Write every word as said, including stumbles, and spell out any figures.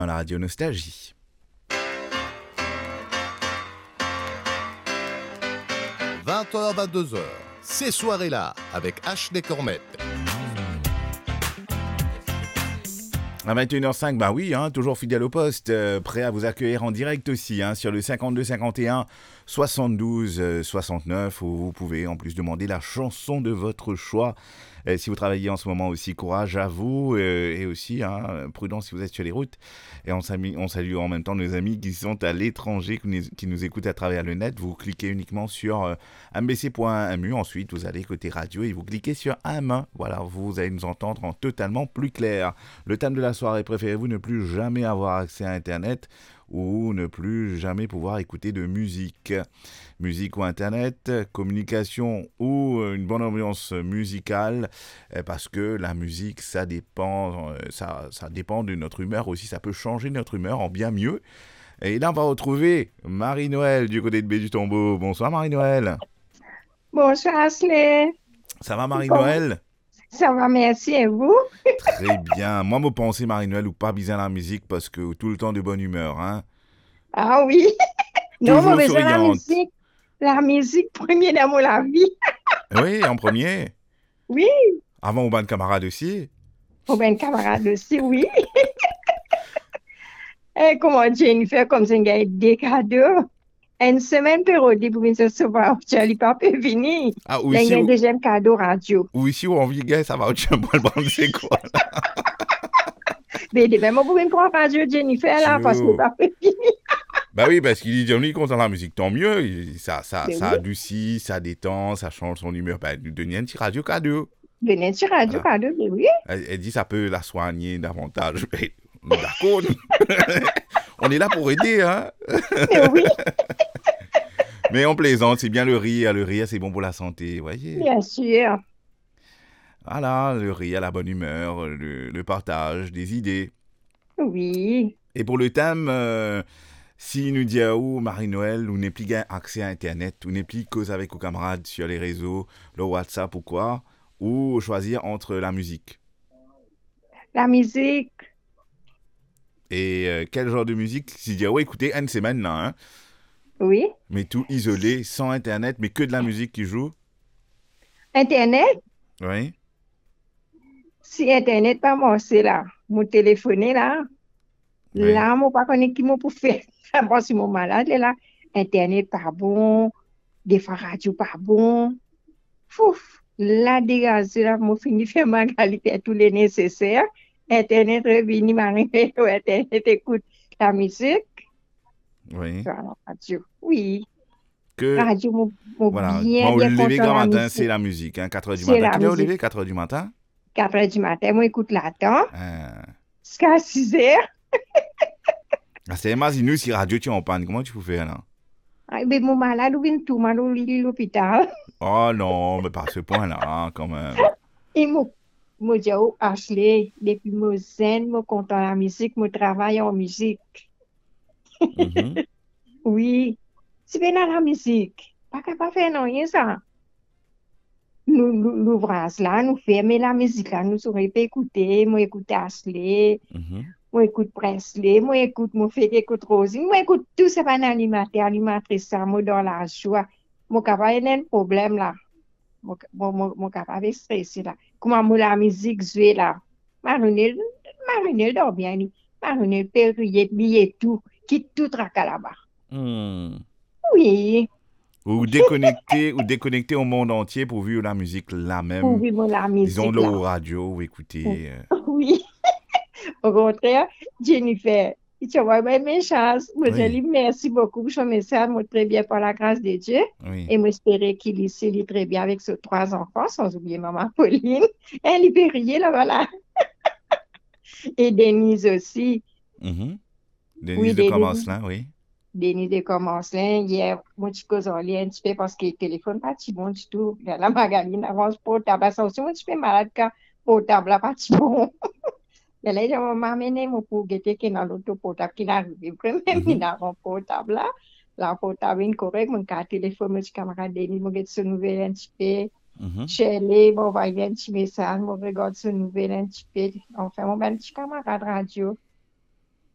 Dans la radio Nostalgie. vingt heures, vingt-deux heures, ces soirées-là, avec Ashley Cormette. À vingt et une heures cinq, bah oui, hein, toujours fidèle au poste, euh, prêt à vous accueillir en direct aussi, hein, sur le cinquante-deux cinquante et un soixante-douze soixante-neuf, où vous pouvez en plus demander la chanson de votre choix. Euh, si vous travaillez en ce moment aussi, courage à vous, euh, et aussi, hein, prudence si vous êtes sur les routes. Et on salue, on salue en même temps nos amis qui sont à l'étranger, qui nous, qui nous écoutent à travers le net. Vous cliquez uniquement sur euh, m b c point m u, ensuite vous allez côté radio et vous cliquez sur Am. Voilà, vous allez nous entendre en totalement plus clair. Le thème de la soirée, préférez-vous ne plus jamais avoir accès à Internet ou ne plus jamais pouvoir écouter de musique? Musique ou Internet, communication ou une bonne ambiance musicale, parce que la musique, ça dépend, ça, ça dépend de notre humeur aussi, ça peut changer notre humeur en bien mieux. Et là, on va retrouver Marie-Noël du côté de Baie du Tombeau. Bonsoir Marie-Noël. Bonsoir Ashley. Ça va Marie-Noël? Ça va, merci, et vous? Très bien. Moi, me pensez Marie-Noël ou pas besoin de la musique parce que tout le temps de bonne humeur, hein? Ah oui. Non, Toujours moi, besoin de la souriante. musique. La musique, premier dans la vie. Oui, en premier. Oui. Avant, au ban de camarades aussi. Pour ben camarade aussi, oui. Et comment Jennifer, comme ça, il y a des cadeaux. Une semaine période pour me recevoir. Tu n'as pas pu venir. Ah, ou Là, il ici, y a un ou, deuxième cadeau radio. ou ici, où on vit, gars, ça va au chambon, le bande, c'est quoi? Mais demain, moi, pour une croire radio Jennifer, là, parce que Chou. pas pu venir. Bah oui, parce qu'il dit Johnny quand on la musique, tant mieux. Il- Ça, ça, Mais ça oui. adoucit, ça détend, ça change son humeur. Bah, nous donner un petit radio cadeau. Venez sur radio Voilà. cadeau, mais oui. Elle, elle dit ça peut la soigner davantage. Mais, d'accord. On est là pour aider, hein. Mais oui, Mais on plaisante, c'est bien le rire. Le rire, c'est bon pour la santé, voyez. bien sûr. Voilà, le rire, la bonne humeur, le, le partage des idées. Oui. Et pour le thème, euh, si nous dit à où Marie-Noël, ou n'est plus gain accès à Internet, ou n'est plus cause avec vos camarades sur les réseaux, le WhatsApp ou quoi, ou choisir entre la musique. La musique. Et euh, quel genre de musique? Si dit, ouais, écoutez, une semaine là, hein, Oui. mais tout isolé, sans Internet, mais que de la musique qui joue. Internet. Oui. Si Internet pas moi, c'est là. Mon téléphone est là. Oui. Là, moi, pas connaître qui m'a pour faire. Bon, si mon malade est là. Internet pas bon. Des fois, radio pas bon. Fouf. Là, dégagé, là, moi, fini faire ma qualité, tout les nécessaires. Internet revenu, m'arriver, Internet écoute la musique. Oui. Sur la radio. Oui. Que, La radio, moi, moi, voilà. bien, Moi, au bien lever content grand la matin, musique. c'est la musique, hein, quatre heures du C'est matin. la Quelle heure au musique. lever? quatre heures du matin? quatre heures du matin, moi, écoute là-dedans. Ah, Jusqu'à six heures. Ah, c'est imagine si radio tu es en panne, comment tu peux faire là? Ay, ben, mon malade, ou bien tout mal au lit de l'hôpital. Oh non, mais pas à ce point-là, hein, quand même. Et moi, moi, dis, oh, Ashley, depuis moi zen, moi, content la musique, moi, travaille en musique. Mhm. Oui. Si bien dans la musique, pas capable de faire non, rien ça. Nous, nous, l'ouvrage là, nous fait, mais la musique là, nous aurions pas écouter. Moi, écoute Ashley, Mhm. moi, écoute Presley, moi, écoute, moi, fait écoute Rosine, moi, écoute tout ça, pas animateur, animatrice, ça, moi, dans la joie. Moi, capable, il y a un problème là. Moi, moi, moi, moi, capable de stresser là. Comment moi, la musique joue là. Marinelle, Marinelle dort bien, lui. Marinelle, Perrier, billet, tout, qui tout traque là-bas. Hmm. Oui, Ou déconnecter, ou déconnecter au monde entier pour vivre la musique là pour même. vivre la Disons musique le là. au radio ou écouter. euh, Oui. Au contraire, Jennifer, tu vois, ben, mes chances. Moi, je Oui. lui merci beaucoup pour son message, moi, très bien par la grâce de Dieu. Oui. Et moi, j'espérais qu'il ici, lit très bien avec ses trois enfants, sans oublier maman Pauline. Elle est périer, là, voilà. Et Denise aussi. Mhm. Denise Oui, de Denise. commence là, oui. Denise de commencer. Hier, moi, je cause en lien un petit peu parce que le téléphone pas si bon du tout. Là, la Magaline avance portable. Ça aussi, moi, je suis malade quand portable là, pas si bon. Et là, je m'a amené mon pour guetter qui est dans l'auto portable qui n'arrive pas. Même Mhm. dans mon portable là. La portable est correct. Mon carte téléphone, mon petit camarade Denise, mon guette ce nouvel un petit peu. Mhm. Shirley, bon, va y un petit message, mon regarde ce nouvel un petit peu. Enfin, mon ben petit camarade radio.